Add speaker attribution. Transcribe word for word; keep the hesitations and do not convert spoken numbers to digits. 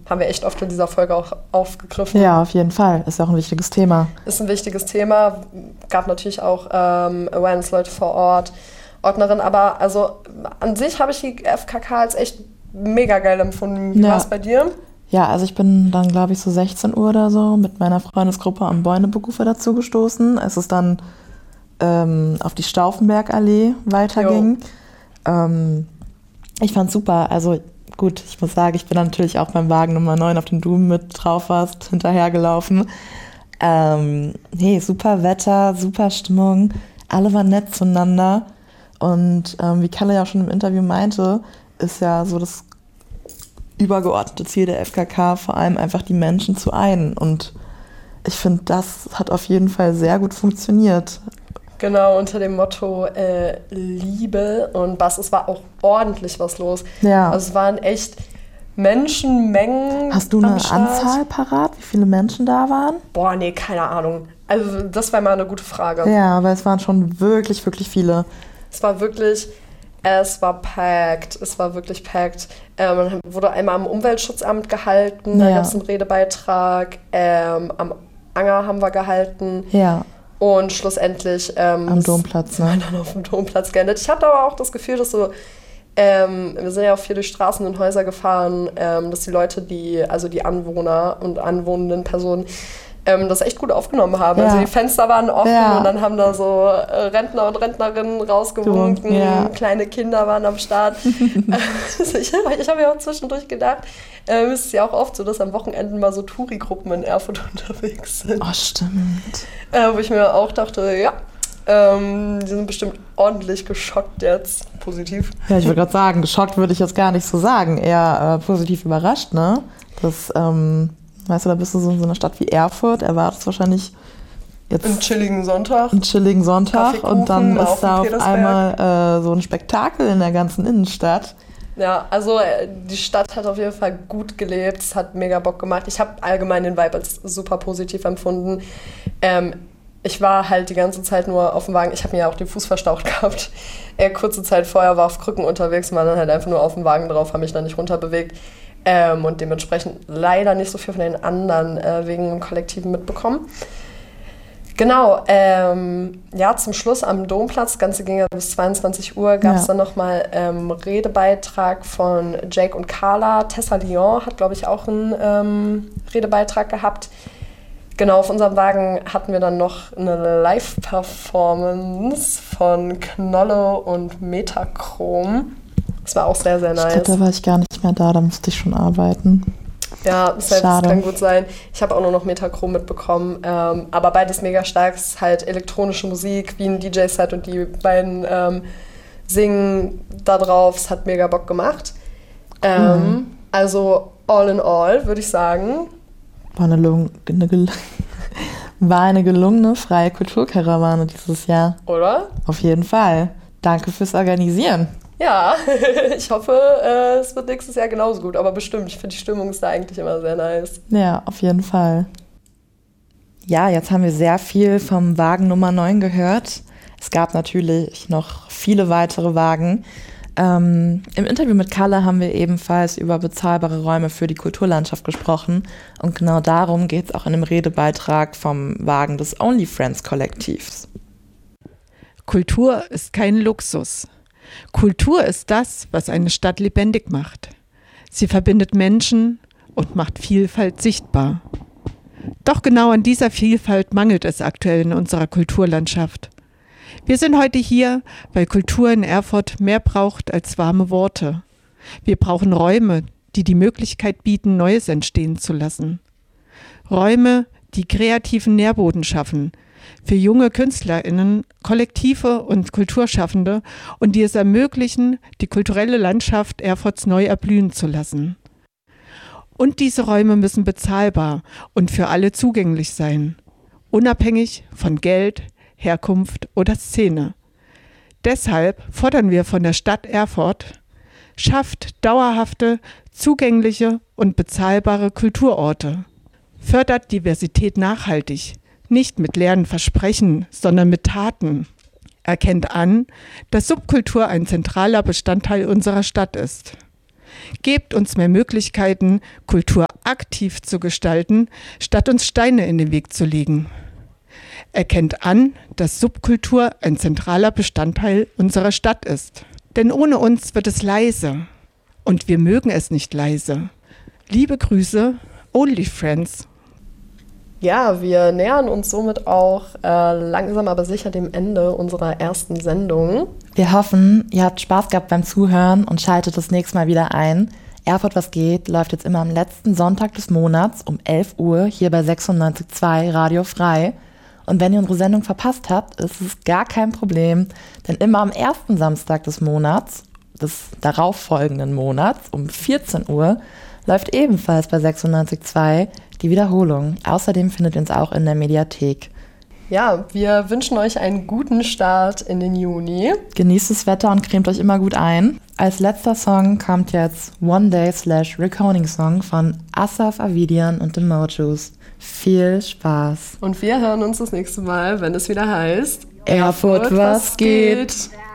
Speaker 1: haben wir echt oft in dieser Folge auch aufgegriffen.
Speaker 2: Ja, auf jeden Fall. Ist ja auch ein wichtiges Thema.
Speaker 1: Ist ein wichtiges Thema. Gab natürlich auch ähm, Awareness-Leute vor Ort, Ordnerin. Aber also an sich habe ich die F K K als echt mega geil empfunden. Wie
Speaker 2: Ja.
Speaker 1: war es bei dir?
Speaker 2: Ja, also ich bin dann, glaube ich, so sechzehn Uhr oder so mit meiner Freundesgruppe am Beuneberufe dazu gestoßen. Es ist dann ähm, auf die Stauffenbergallee weiterging. Ähm, ich fand's super. Also gut, ich muss sagen, ich bin dann natürlich auch beim Wagen Nummer neun, auf dem du mit drauf warst, hinterhergelaufen. Ähm, hey, super Wetter, super Stimmung. Alle waren nett zueinander. Und ähm, wie Kalle ja auch schon im Interview meinte, ist ja so das übergeordnete Ziel der F K K, vor allem einfach die Menschen zu einen. Und ich finde, das hat auf jeden Fall sehr gut funktioniert.
Speaker 1: Genau, unter dem Motto äh, Liebe und Bass. Es war auch ordentlich was los.
Speaker 2: Ja.
Speaker 1: Also es waren echt Menschenmengen.
Speaker 2: Hast du
Speaker 1: am
Speaker 2: eine
Speaker 1: Start.
Speaker 2: Anzahl parat, wie viele Menschen da waren?
Speaker 1: Boah, nee, keine Ahnung. Also das wäre mal eine gute Frage.
Speaker 2: Ja, aber es waren schon wirklich, wirklich viele.
Speaker 1: Es war wirklich, es war packed, es war wirklich packed. Ähm, man wurde einmal am Umweltschutzamt gehalten, da
Speaker 2: Ja.
Speaker 1: gab es einen Redebeitrag, ähm, am Anger haben wir gehalten
Speaker 2: Ja,
Speaker 1: und schlussendlich ähm,
Speaker 2: am Domplatz,
Speaker 1: sind wir
Speaker 2: ne?
Speaker 1: dann auf dem Domplatz geendet. Ich hatte aber auch das Gefühl, dass so, ähm, wir sind ja auch viel durch Straßen und Häuser gefahren, ähm, dass die Leute, die, also die Anwohner und anwohnenden Personen, ähm, das echt gut aufgenommen haben.
Speaker 2: Ja.
Speaker 1: Also die Fenster waren offen
Speaker 2: Ja.
Speaker 1: und dann haben da so äh, Rentner und Rentnerinnen rausgewunken,
Speaker 2: Ja.
Speaker 1: kleine Kinder waren am Start. Also ich habe ich hab ja auch zwischendurch gedacht, ähm, es ist ja auch oft so, dass am Wochenenden mal so Touri-Gruppen in Erfurt unterwegs sind.
Speaker 2: Oh, stimmt.
Speaker 1: Äh, wo ich mir auch dachte, ja, ähm, die sind bestimmt ordentlich geschockt jetzt. Positiv.
Speaker 2: Ja, ich würde gerade sagen, geschockt würde ich jetzt gar nicht so sagen. Eher äh, positiv überrascht, ne? Das, ähm, weißt du, da bist du so in so einer Stadt wie Erfurt, erwartest wahrscheinlich jetzt
Speaker 1: Einen chilligen Sonntag.
Speaker 2: einen chilligen Sonntag
Speaker 1: Kaffeekuchen
Speaker 2: und dann
Speaker 1: auf
Speaker 2: ist da
Speaker 1: dem
Speaker 2: auf
Speaker 1: Petersberg.
Speaker 2: einmal äh, so ein Spektakel in der ganzen Innenstadt.
Speaker 1: Ja, also äh, die Stadt hat auf jeden Fall gut gelebt, es hat mega Bock gemacht. Ich habe allgemein den Vibe als super positiv empfunden. Ähm, ich war halt die ganze Zeit nur auf dem Wagen, ich habe mir ja auch den Fuß verstaucht gehabt. Äh, kurze Zeit vorher war auf Krücken unterwegs, war dann halt einfach nur auf dem Wagen drauf, habe mich dann nicht runterbewegt. Ähm, und dementsprechend leider nicht so viel von den anderen äh, wegen dem Kollektiven mitbekommen. Genau, ähm, ja, zum Schluss am Domplatz, das Ganze ging ja bis zweiundzwanzig Uhr, gab es
Speaker 2: Ja.
Speaker 1: dann nochmal ähm, Redebeitrag von Jake und Carla. Tessa Lyon hat, glaube ich, auch einen ähm, Redebeitrag gehabt. Genau, auf unserem Wagen hatten wir dann noch eine Live-Performance von Knolle und Metachrom. Das war auch sehr, sehr
Speaker 2: Ich glaube,
Speaker 1: nice.
Speaker 2: da war ich gar nicht mehr da, da musste ich schon arbeiten.
Speaker 1: Ja, das, heißt, das
Speaker 2: Schade.
Speaker 1: kann gut sein. Ich habe auch nur noch Metachrom mitbekommen. Ähm, aber beides mega stark. Es ist halt elektronische Musik, wie ein D J-Set und die beiden ähm, singen da drauf. Es hat mega Bock gemacht. Ähm,
Speaker 2: Mhm.
Speaker 1: Also all in all, würde ich sagen.
Speaker 2: War eine, Lung eine, gel war eine gelungene freie Kulturkarawane dieses Jahr.
Speaker 1: Oder?
Speaker 2: Auf jeden Fall. Danke fürs Organisieren.
Speaker 1: Ja, ich hoffe, äh, es wird nächstes Jahr genauso gut. Aber bestimmt, ich finde, die Stimmung ist da eigentlich immer sehr nice.
Speaker 2: Ja, auf jeden Fall. Ja, jetzt haben wir sehr viel vom Wagen Nummer neun gehört. Es gab natürlich noch viele weitere Wagen. Ähm, Im Interview mit Kalle haben wir ebenfalls über bezahlbare Räume für die Kulturlandschaft gesprochen. Und genau darum geht es auch in dem Redebeitrag vom Wagen des Only Friends Kollektivs.
Speaker 3: Kultur ist kein Luxus. Kultur ist das, was eine Stadt lebendig macht. Sie verbindet Menschen und macht Vielfalt sichtbar. Doch genau an dieser Vielfalt mangelt es aktuell in unserer Kulturlandschaft. Wir sind heute hier, weil Kultur in Erfurt mehr braucht als warme Worte. Wir brauchen Räume, die die Möglichkeit bieten, Neues entstehen zu lassen. Räume, die kreativen Nährboden schaffen, für junge KünstlerInnen, Kollektive und Kulturschaffende und die es ermöglichen, die kulturelle Landschaft Erfurts neu erblühen zu lassen. Und diese Räume müssen bezahlbar und für alle zugänglich sein, unabhängig von Geld, Herkunft oder Szene. Deshalb fordern wir von der Stadt Erfurt: schafft dauerhafte, zugängliche und bezahlbare Kulturorte. Fördert Diversität nachhaltig, nicht mit leeren Versprechen, sondern mit Taten. Erkennt an, dass Subkultur ein zentraler Bestandteil unserer Stadt ist. Gebt uns mehr Möglichkeiten, Kultur aktiv zu gestalten, statt uns Steine in den Weg zu legen. Erkennt an, dass Subkultur ein zentraler Bestandteil unserer Stadt ist. Denn ohne uns wird es leise. Und wir mögen es nicht leise. Liebe Grüße, Only Friends.
Speaker 1: Ja, wir nähern uns somit auch äh, langsam aber sicher dem Ende unserer ersten Sendung.
Speaker 2: Wir hoffen, ihr habt Spaß gehabt beim Zuhören und schaltet das nächste Mal wieder ein. Erfurt was geht läuft jetzt immer am letzten Sonntag des Monats um elf Uhr hier bei sechsundneunzig Komma zwei Radio Frei. Und wenn ihr unsere Sendung verpasst habt, ist es gar kein Problem, denn immer am ersten Samstag des Monats, des darauffolgenden Monats um vierzehn Uhr, läuft ebenfalls bei sechsundneunzig Komma zwei die Wiederholung. Außerdem findet ihr uns auch in der Mediathek.
Speaker 1: Ja, wir wünschen euch einen guten Start in den Juni.
Speaker 2: Genießt das Wetter und cremt euch immer gut ein. Als letzter Song kommt jetzt One Day slash Reckoning Song von Asaf Avidian und The Mojos. Viel Spaß.
Speaker 1: Und wir hören uns das nächste Mal, wenn es wieder heißt
Speaker 2: Erfurt, was geht?